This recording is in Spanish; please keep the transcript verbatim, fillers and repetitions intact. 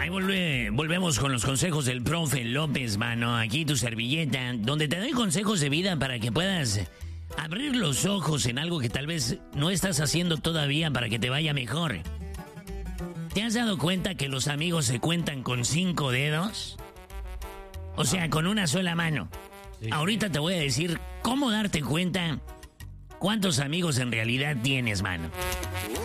Ahí volve- volvemos con los consejos del profe López, mano. Aquí tu servilleta, donde te doy consejos de vida para que puedas abrir los ojos en algo que tal vez no estás haciendo todavía para que te vaya mejor. ¿Te has dado cuenta que los amigos se cuentan con cinco dedos? O sea, con una sola mano. Sí. Ahorita te voy a decir cómo darte cuenta cuántos amigos en realidad tienes, mano.